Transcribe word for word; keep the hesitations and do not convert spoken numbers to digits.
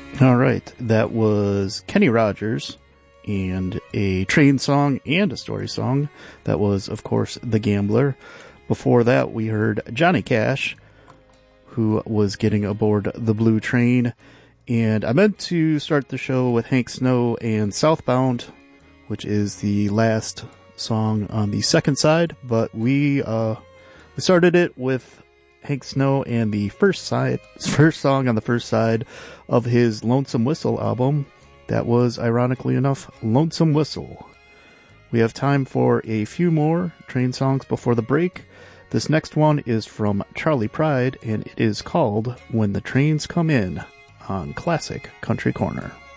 All right, that was Kenny Rogers and a train song and a story song. That was, of course, The Gambler. Before that, we heard Johnny Cash, who was getting aboard the Blue Train. And I meant to start the show with Hank Snow and Southbound, which is the last song on the second side, but we uh, we started it with Hank Snow and the first side, first song on the first side of his Lonesome Whistle album. That was, ironically enough, Lonesome Whistle. We have time for a few more train songs before the break. This next one is from Charlie Pride, and it is called When the Trains Come In on Classic Country Corner.